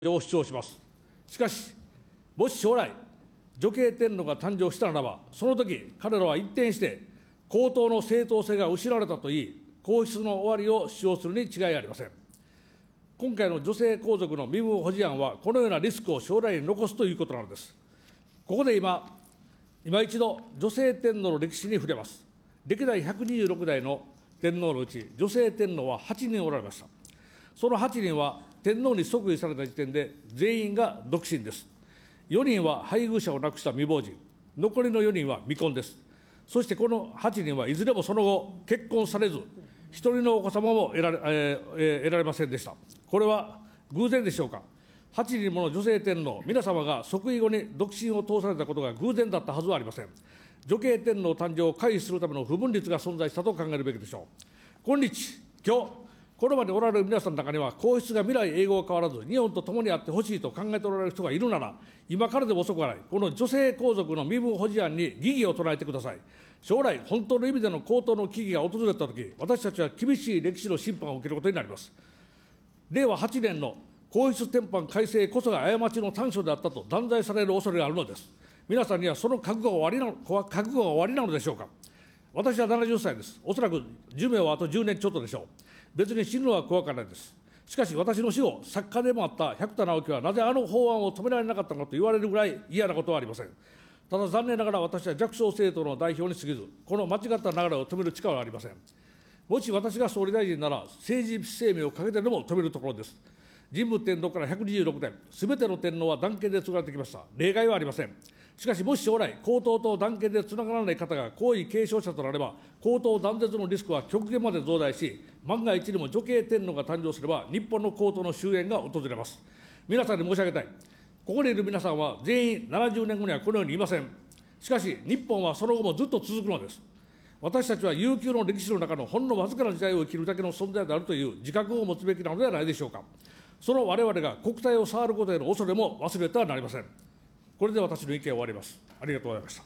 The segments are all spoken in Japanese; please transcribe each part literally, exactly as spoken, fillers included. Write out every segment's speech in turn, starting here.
を主張します。しかし、もし将来、女系天皇が誕生したならば、その時彼らは一転して、皇統の正当性が失われたといい、皇室の終わりを主張するに違いありません。今回の女性皇族の身分保持案は、このようなリスクを将来に残すということなのです。ここで今、今一度、女性天皇の歴史に触れます。歴代ひゃくにじゅうろく代の天皇のうち、女性天皇ははちにんおられました。そのはちにんは、天皇に即位された時点で、全員が独身です。よにんは配偶者を亡くした未亡人、残りのよにんは未婚です。そしてこのはちにんはいずれもその後、結婚されず、一人のお子様も得られ、えー、得られませんでした。これは偶然でしょうか。はちにんもの女性天皇、皆様が即位後に独身を通されたことが偶然だったはずはありません。女系天皇誕生を回避するための不分率が存在したと考えるべきでしょう。今日、今日、この場におられる皆さんの中には、皇室が未来永劫変わらず、日本と共にあってほしいと考えておられる人がいるなら、今からでも遅くはない、この女性皇族の身分保持案に疑義を唱えてください。将来、本当の意味での皇統の危機が訪れたとき、私たちは厳しい歴史の審判を受けることになります。れいわはちねんの皇室典範改正こそが過ちの短所であったと断罪される恐れがあるのです。皆さんにはその覚悟が終わりなの、覚悟が終わりなのでしょうか。私はななじゅっさいです。おそらく寿命はあとじゅうねんちょっとでしょう。別に死ぬのは怖くないです。しかし私の死後、作家でもあった百田直樹はなぜあの法案を止められなかったのかと言われるぐらい嫌なことはありません。ただ残念ながら私は弱小政党の代表に過ぎず、この間違った流れを止める力はありません。もし私が総理大臣なら、政治生命をかけてでも止めるところです。神武天皇からひゃくにじゅうろくねん、すべての天皇は断権で継がれてきました。例外はありません。しかし、もし将来、皇統と断権でつながらない方が皇位継承者となれば、皇統断絶のリスクは極限まで増大し、万が一にも女系天皇が誕生すれば、日本の皇統の終焉が訪れます。皆さんに申し上げたい。ここにいる皆さんは全員ななじゅうねんごにはこのようにいません。しかし、日本はその後もずっと続くのです。私たちは悠久の歴史の中のほんのわずかな時代を生きるだけの存在であるという自覚を持つべきなのではないでしょうか。その我々が国体を触ることへの恐れも忘れてはなりません。これで私の意見を終わります。ありがとうございました。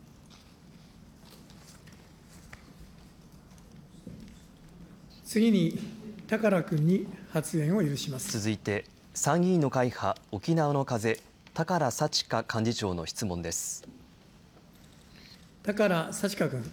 次に、宝君に発言を許します。 続いて、参議院の会派、沖縄の風、宝幸香幹事長の質問です。 宝幸香君。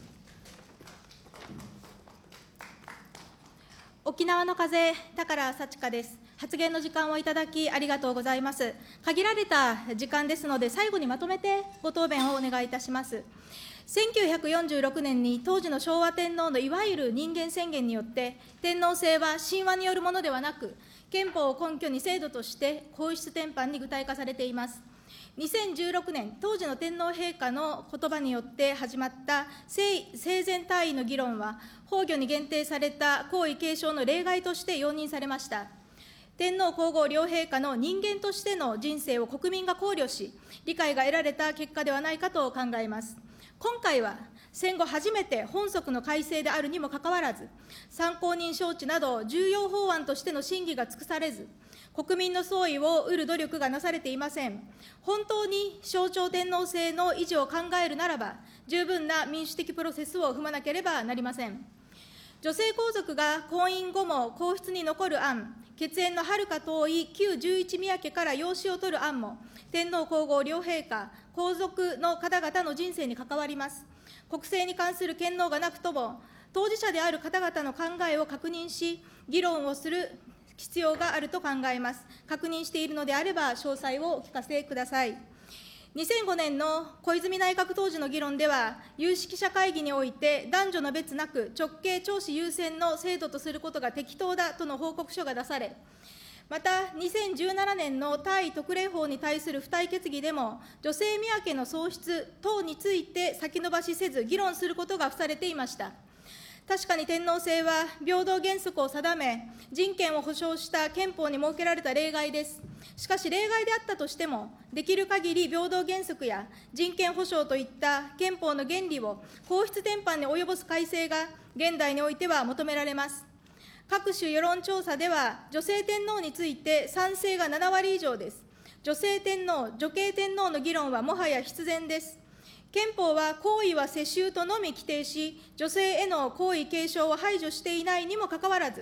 沖縄の風、宝幸香です。発言の時間をいただきありがとうございます。限られた時間ですので、最後にまとめてご答弁をお願いいたします。せんきゅうひゃくよんじゅうろくねんに当時の昭和天皇のいわゆる人間宣言によって、天皇制は神話によるものではなく、憲法を根拠に制度として皇室典範に具体化されています。にせんじゅうろくねん、当時の天皇陛下のことばによって始まった生前退位の議論は、崩御に限定された皇位継承の例外として容認されました。天皇皇后両陛下の人間としての人生を国民が考慮し、理解が得られた結果ではないかと考えます。今回は戦後初めて本則の改正であるにもかかわらず、参考人招致など重要法案としての審議が尽くされず、国民の総意を得る努力がなされていません。本当に象徴天皇制の維持を考えるならば、十分な民主的プロセスを踏まなければなりません。女性皇族が婚姻後も皇室に残る案、血縁のはるか遠い旧十一宮家から養子を取る案も、天皇皇后両陛下、皇族の方々の人生に関わります。国政に関する権能がなくとも、当事者である方々の考えを確認し、議論をする必要があると考えます。確認しているのであれば、詳細をお聞かせください。にせんごねんの小泉内閣当時の議論では、有識者会議において、男女の別なく直系長子優先の制度とすることが適当だとの報告書が出され、また、にせんじゅうななねんの退位特例法に対する付帯決議でも、女性宮家の創出等について先延ばしせず、議論することが付されていました。確かに天皇制は平等原則を定め、人権を保障した憲法に設けられた例外です。しかし例外であったとしても、できる限り平等原則や人権保障といった憲法の原理を皇室典範に及ぼす改正が現代においては求められます。各種世論調査では、女性天皇について賛成がななわり以上です。女性天皇、女系天皇の議論はもはや必然です。憲法は皇位は世襲とのみ規定し、女性への皇位継承を排除していないにもかかわらず、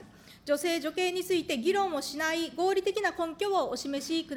女性女系について議論をしない合理的な根拠をお示しください。